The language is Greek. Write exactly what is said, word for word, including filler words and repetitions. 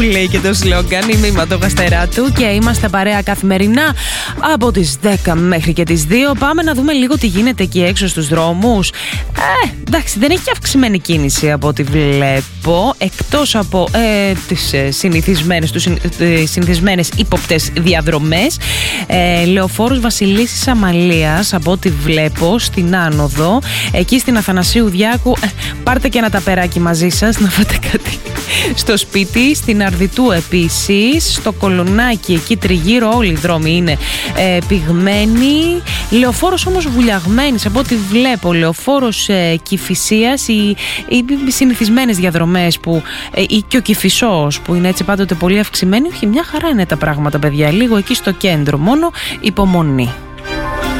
λέει και το σλόγγαν. Είμαι η Ματώ Γαστεράτου και είμαστε παρέα καθημερινά από τις δέκα μέχρι και τις δύο. Πάμε να δούμε λίγο τι γίνεται εκεί έξω στους δρόμους. Ε, εντάξει, δεν έχει αυξημένη κίνηση από ό,τι βλέπω, εκτός από ε, τις συνηθισμένες, τους συνηθισμένες ύποπτες διαδρομές. Ε, Λεωφόρος Βασιλίσσης Αμαλίας, από ό,τι βλέπω, στην άνοδο. Εκεί στην Αθανασίου Διάκου, ε, πάρτε και ένα ταπεράκι μαζί σας να φάτε κάτι στο σπίτι. Στην Αρδιτού επίσης, στο Κολονάκι, εκεί τριγύρω όλοι οι δρόμοι είναι ε, πυγμένοι. Λεωφόρος όμως βουλιαγμένης, από ό,τι βλέπω. Λεωφόρος ε, Κηφισίας, οι, οι συνηθισμένες διαδρομές που, ε, ή και ο Κηφισός που είναι έτσι πάντοτε πολύ αυξημένοι. Όχι, μια χαρά είναι τα πράγματα, παιδιά. Λίγο εκεί στο κέντρο, μόνο υπομονή.